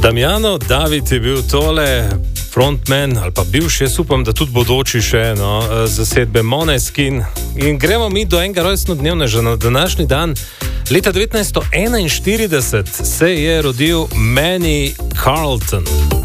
Damjano David je bil tole frontman, ali pa bivši, jaz upam, da tudi bodoči še zasedbe Måneskin. In gremo mi do enega rojstnodnevneža na današnji dan. Leta 1941 se je rodil Manny Carlton.